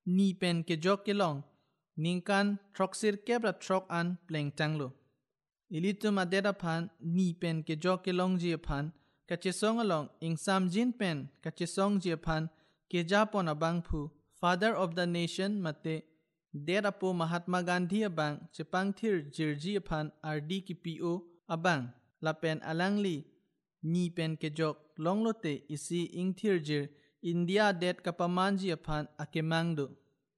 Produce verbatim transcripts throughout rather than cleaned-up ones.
ni pen ke jok ke long ningkan trok sir kebra trok an pleng tanglo ilitum adeda phan ni pen ke jok ke long ji phan ka che song along ing sam jin pen ka che song ji phan ke japon abang phu father of the nation mate der apo Mahatma Gandhi abang chepang thir jirji phan rd ki po abang lapen alangli ni pen ke jok longlote isi ing thir jir India det kapaman ji phan akemang do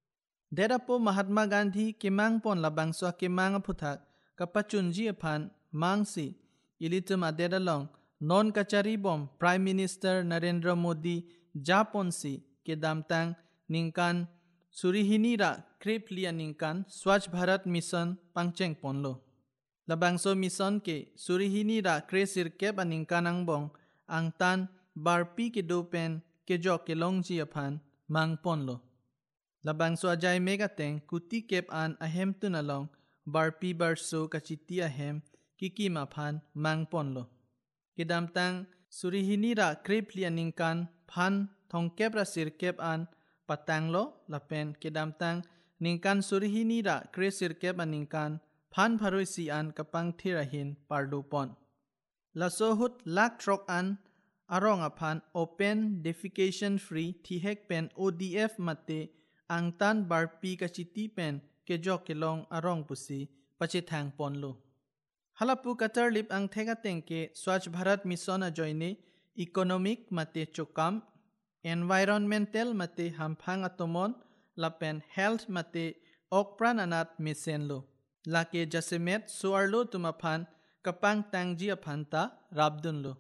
der apo Mahatma Gandhi kemang pon labang so kemang phuthak kapachun ji phan mangsi ilitum adeda long non kachari bom Prime Minister Narendra Modi Japon si ke damtang ningkan surihini ra kriplia ningkan Swachh Bharat Mission pangcheng ponlo labangso mission ke surihini ra kresir kep aningkan angbong angtan barpi ke dopen ke jok ke longji aphan mang ponlo labangso ajai megateng kuti kep an ahem tunalong barpi barso kachiti ahem kiki maphan mang ponlo kedamtang surihini ra kriplia ningkan phan thongkep ra sir kep an patanglo lapen kedamtang ningkan surihini ra kresir kep aningkan phan pharoi si an kapang thirahin pardo pon lasohut lak trok an arong aphan open defecation free thihek pen O D F mate angtan barpi kachiti pen kejok kelong arong pusi pachithang ponlo halapu katar lip ang thega tengke Swachh Bharat Mission a joine economic mate chokam environmental mate hamphang atomon lapen health mate okpran anat mesenlo lake jasemet suarlo tumaphan kapang tangji aphanta rabdunlo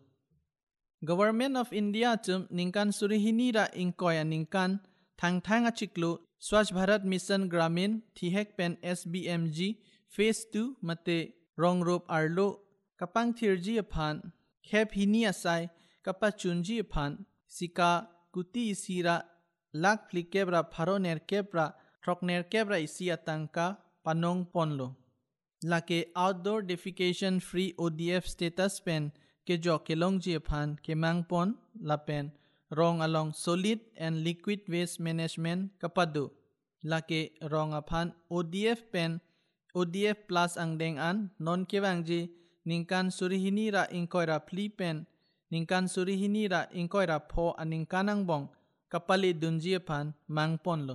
Government of India chum ningkan surihini ra ingkoy ningkan thangthang achiklo Swachh Bharat Mission Gramin thihek pen S B M G phase two mate rongrop arlo kapang thirji aphan khep hini asai kapachunji aphan sika kuti isira lak flikebra pharoner kebra trokner kebra isi atangka panong ponlo lake outdoor defecation free O D F status pen ke jok kelong ji aphan kemang pon lapen rong along solid and liquid waste management kapadu lake rong aphan O D F pen O D F plus angdeng an non kewangji ningkan surihini ra ingkoira pli pen ningkan surihini ra ingkoira pho aningkanang bong kapali dunji aphan mangponlo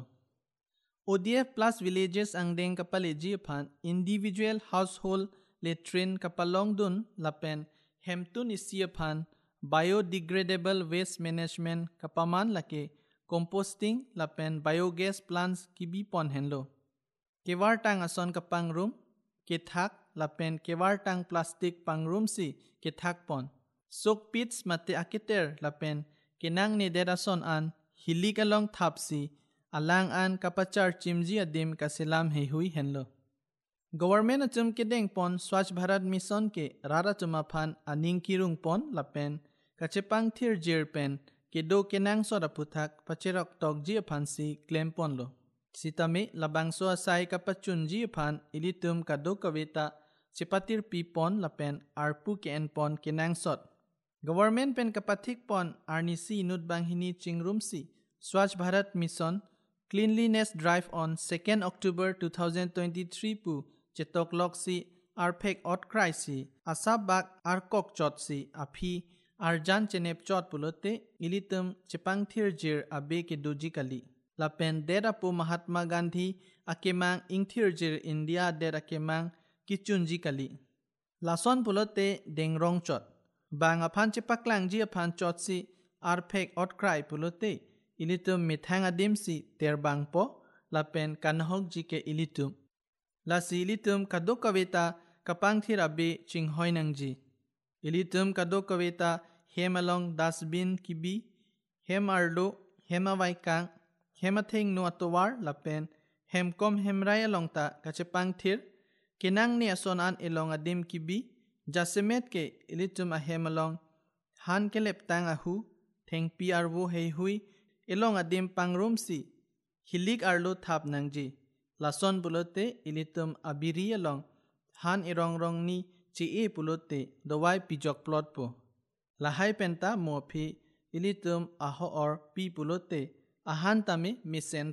O D F plus villages angdeng kapali ji aphan individual household latrine kapalong dun lapen hemtun isi aphan biodegradable waste management kapaman lake composting lapen biogas plants kibi pon henlo kewar tang ason kapang room ke thak lapen kewar tang plastic pangrum si ke thak pon sok pits mate akiter lapen kenang ne derason an hilik along thapsi alang an kapachar chimji adim kaselam hehui henlo Government achum kedeng pon Swachh Bharat Mission ke rara chuma phan aning kirung pon lapen kachepang thir jir pen kedo kenang sora puthak pacherok tok ji phan si claim pon lo sitame labangso asai kapachun ji phan ilitum kado kaveta chepatir pi pon lapen arpu ke en pon kenang sot Government pen kapathik pon arnisi nut banghini chingrum si Swachh Bharat Mission Cleanliness Drive on second October twenty twenty-three pu chetok lok si arphek ot krai si asabak arkok chot si aphi arjan chenep chot pulote ilitum chepang thir jir abe ke doji kali lapen dera po Mahatma Gandhi akemang ingthir jir India dera kemang kichunji kali lason pulote dengrong chot bang aphan chepaklang ji aphan chot si arphek ot krai pulote ilitum mithang adim si terbang po lapen kanhok ji ke ilitum lasi ilitum kadok kaveta kapang thirabe chinghoy nangji ilitum kadok kaveta hemalong dasbin kibi hem arlo hema waikang hematheng no atowar lapen hemkom hemrai alongta kachepang thir kenang ne ason an elong adim kibi jasemet ke ilitum a hemalong han kelep tang ahu thengpi arwo hei hui elong adim pangrum si hilik arlo thap nangji lason pulote ilitum abiri along han irong rong ni chi e pulote dawai pijok plot po lahai penta mo phi ilitum aho or pi pulote ahan tame misen